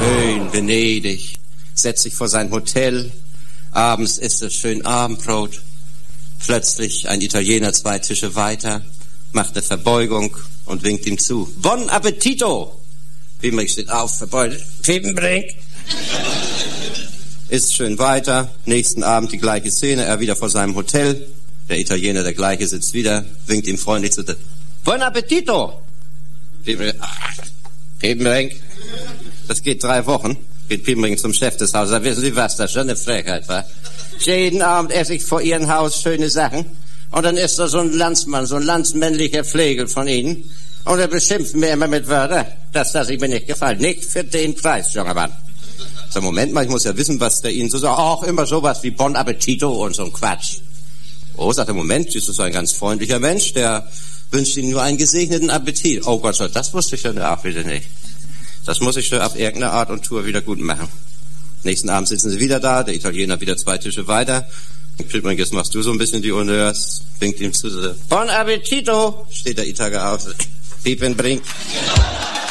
Schön Venedig, setzt sich vor sein Hotel, abends isst er schön Abendbrot. Plötzlich ein Italiener 2 Tische weiter, macht eine Verbeugung und winkt ihm zu. Buon appetito! Piepenbrink steht auf, verbeugt. Piepenbrink! Isst schön weiter, nächsten Abend die gleiche Szene, er wieder vor seinem Hotel. Der Italiener, der gleiche, sitzt wieder, winkt ihm freundlich zu. Buon appetito! Piepenbrink. Das geht 3 Wochen. Geht Piepenbrink zum Chef des Hauses. Da wissen Sie was, das ist schon eine Frechheit, wa? Jeden Abend esse ich vor Ihrem Haus schöne Sachen. Und dann ist da so ein Landsmann, so ein landsmännlicher Flegel von Ihnen. Und er beschimpft mir immer mit Wörtern. Das lasse ich mir nicht gefallen. Nicht für den Preis, junger Mann. So, Moment mal, ich muss ja wissen, was der Ihnen so sagt. Auch immer sowas wie Buon appetito und so ein Quatsch. Oh, sagt er, Moment, das ist ein ganz freundlicher Mensch, der wünscht Ihnen nur einen gesegneten Appetit. Oh Gott, das wusste ich ja auch wieder nicht. Das muss ich auf irgendeine Art und Tour wieder gut machen. Nächsten Abend sitzen sie wieder da, der Italiener wieder 2 Tische weiter. Piepenbrink, jetzt machst du so ein bisschen die Honneurs, winkt ihm zu. Buon appetito, steht der Italiener auf. Piepenbrink.